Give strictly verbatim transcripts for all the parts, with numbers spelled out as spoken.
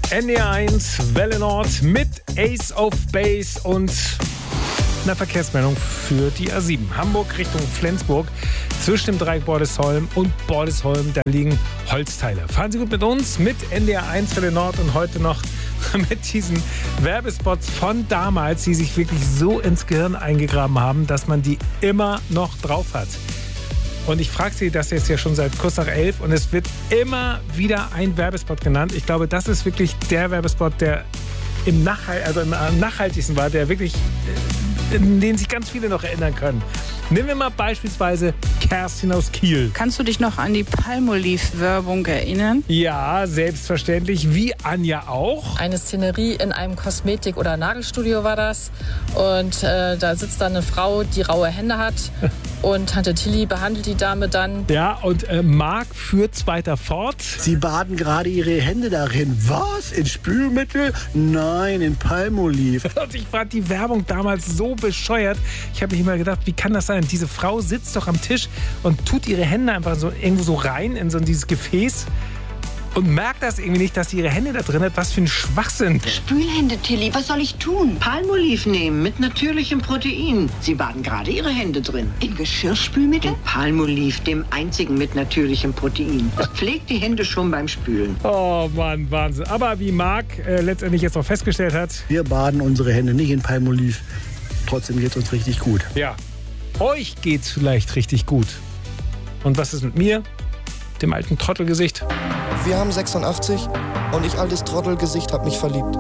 N D R eins, Welle Nord mit Ace of Base und einer Verkehrsmeldung für die A sieben. Hamburg Richtung Flensburg. Zwischen dem Dreieck Bordesholm und Bordesholm, da liegen Holzteile. Fahren Sie gut mit uns, mit N D R eins, Welle Nord und heute noch mit diesen Werbespots von damals, die sich wirklich so ins Gehirn eingegraben haben, dass man die immer noch drauf hat. Und ich frage Sie das jetzt ja schon seit kurz nach elf und es wird immer wieder ein Werbespot genannt. Ich glaube, das ist wirklich der Werbespot, der im, Nachhalt, also im nachhaltigsten war, der wirklich, in den sich ganz viele noch erinnern können. Nehmen wir mal beispielsweise Kerstin aus Kiel. Kannst du dich noch an die Palmolive-Werbung erinnern? Ja, selbstverständlich. Wie Anja auch. Eine Szenerie in einem Kosmetik- oder Nagelstudio war das. Und äh, da sitzt dann eine Frau, die raue Hände hat. Und Tante Tilly behandelt die Dame dann. Ja, und äh, Marc führt weiter fort. Sie baden gerade ihre Hände darin. Was? In Spülmittel? Nein, in Palmolive. Und ich fand die Werbung damals so bescheuert. Ich habe mich immer gedacht, wie kann das sein? Diese Frau sitzt doch am Tisch und tut ihre Hände einfach so irgendwo so rein in so dieses Gefäß und merkt das irgendwie nicht, dass sie ihre Hände da drin hat. Was für ein Schwachsinn. Spülhände, Tilly, was soll ich tun? Palmolive nehmen mit natürlichem Protein. Sie baden gerade Ihre Hände drin. In Geschirrspülmittel? In Palmolive, dem einzigen mit natürlichem Protein. Das pflegt die Hände schon beim Spülen. Oh Mann, Wahnsinn. Aber wie Marc äh, letztendlich jetzt auch festgestellt hat. Wir baden unsere Hände nicht in Palmolive. Trotzdem geht es uns richtig gut. Ja, euch geht's vielleicht richtig gut. Und was ist mit mir? Dem alten Trottelgesicht? Wir haben sechsundachtzig und ich, altes Trottelgesicht, hab mich verliebt.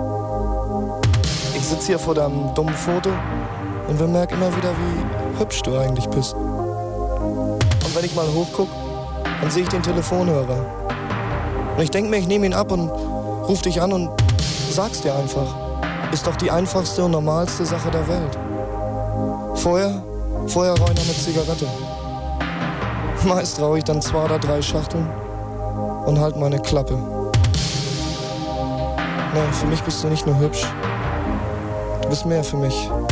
Ich sitze hier vor deinem dummen Foto und bemerke immer wieder, wie hübsch du eigentlich bist. Und wenn ich mal hochguck, dann sehe ich den Telefonhörer. Und ich denke mir, ich nehme ihn ab und ruf dich an und sag's dir einfach. Ist doch die einfachste und normalste Sache der Welt. Vorher, vorher rauche ich noch eine Zigarette. Meist rauche ich dann zwei oder drei Schachteln und halt meine Klappe. Nee, für mich bist du nicht nur hübsch. Du bist mehr für mich.